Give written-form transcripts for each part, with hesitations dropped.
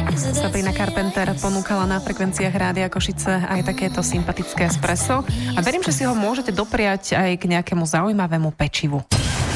Sabrina Carpenter ponúkala na frekvenciách Rádia Košice aj takéto sympatické espresso a verím, že si ho môžete dopriať aj k nejakému zaujímavému pečivu.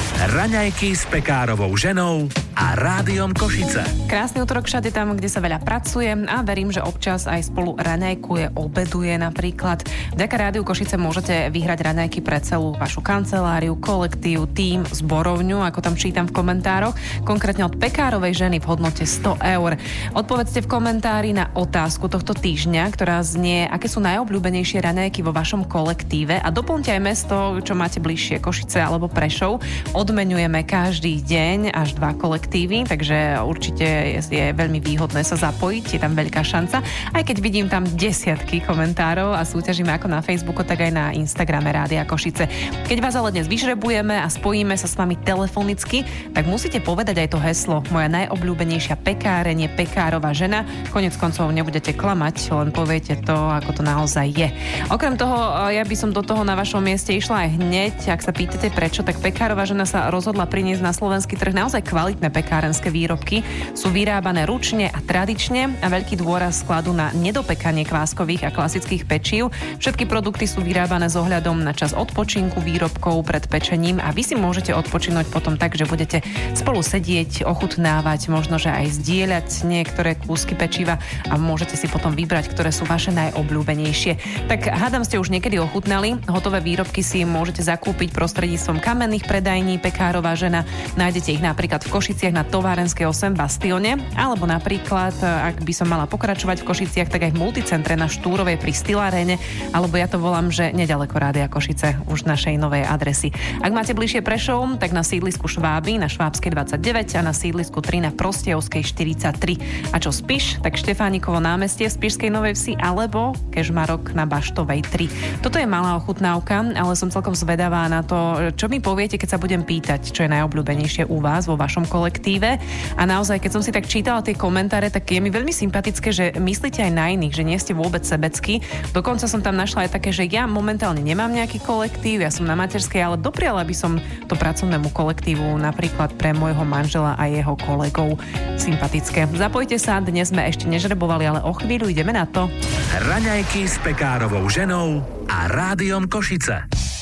Raňajky s Pekárovou ženou a Rádiom Košice. Krásny útorok všade tam, kde sa veľa pracuje a verím, že občas aj spolu raňajkuje, obeduje napríklad. Vďaka Rádiu Košice môžete vyhrať raňajky pre celú vašu kanceláriu, kolektív, tím, zborovňu, ako tam čítam v komentároch, konkrétne od Pekárovej ženy v hodnote 100 eur. Odpovedzte v komentári na otázku tohto týždňa, ktorá znie, aké sú najobľúbenejšie raňajky vo vašom kolektíve a doplňte aj mesto, čo máte bližšie, Košice alebo Prešov. Odmenujeme každý deň až 2 kolektívy, takže určite je veľmi výhodné sa zapojiť, je tam veľká šanca. Aj keď vidím tam desiatky komentárov a súťažíme ako na Facebooku, tak aj na Instagrame Rádia Košice. Keď vás ale dnes vyžrebujeme a spojíme sa s vami telefonicky, tak musíte povedať aj to heslo. Moja najobľúbenejšia pekáreň je Pekárova žena. Koniec koncov nebudete klamať, len poviete to, ako to naozaj je. Okrem toho, ja by som do toho na vašom mieste išla aj hneď. Ak sa pýtate prečo, tak Pekárova žena sa rozhodla priniesť na slovenský trh naozaj kvalitné pekárenské výrobky. Sú vyrábané ručne a tradične a veľký dôraz skladú na nedopekanie kváskových a klasických pečív. Všetky produkty sú vyrábané s ohľadom na čas odpočinku výrobkov pred pečením a vy si môžete odpočinúť potom tak, že budete spolu sedieť, ochutnávať, možno že aj zdieľať niektoré kúsky pečiva a môžete si potom vybrať, ktoré sú vaše najobľúbenejšie. Tak hádam ste už niekedy ochutnali. Hotové výrobky si môžete zakúpiť prostredníctvom kamenných predajní Pekárova žena. Nájdete ich napríklad v Košiciach na Továrenskej 8 Bastione, alebo napríklad, ak by som mala pokračovať v Košiciach, tak aj v multicentre na Štúrovej pri Stylaréne, alebo ja to volám, že nedaleko Rádia Košice, už našej novej adresy. Ak máte bližšie Prešov, tak na sídlisku Šváby na Švábskej 29 a na sídlisku 3 na Prostejovskej 43. A čo Spiš, tak Štefánikovo námestie v Spišskej Novej Vsi alebo Kežmarok na Baštovej 3. Toto je malá ochutnávka, ale som celkom zvedavá na to, čo mi poviete, keď sa budem pýtať, čo je najobľúbenejšie u vás vo vašom kolektíve. A naozaj, keď som si tak čítala tie komentáre, tak je mi veľmi sympatické, že myslíte aj na iných, že nie ste vôbec sebeckí. Dokonca som tam našla aj také, že ja momentálne nemám nejaký kolektív, ja som na materskej, ale dopriala by som to pracovnému kolektívu napríklad pre môjho manžela a jeho kolegov. Sympatické. Zapojte sa, dnes sme ešte nežrebovali, ale o chvíľu ideme na to. Raňajky s Pekárovou ženou a Rádiom Košice.